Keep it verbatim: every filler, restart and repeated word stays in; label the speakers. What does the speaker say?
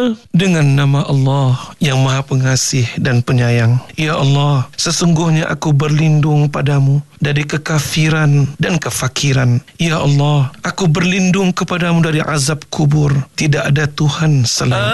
Speaker 1: dengan nama Allah yang Maha Pengasih dan Penyayang. Ya Allah, sesungguhnya aku berlindung padamu dari kekafiran dan kefakiran. Ya Allah, aku berlindung kepadamu dari azab kubur. Tidak ada Tuhan selain